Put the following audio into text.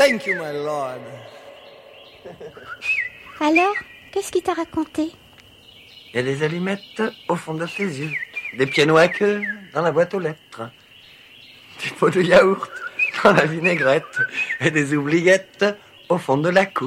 Thank you, my lord. Alors, qu'est-ce qu'il t'a raconté? Il y a des allumettes au fond de ses yeux, des pianos à queue dans la boîte aux lettres, des pots de yaourt dans la vinaigrette et des oubliettes au fond de la cour.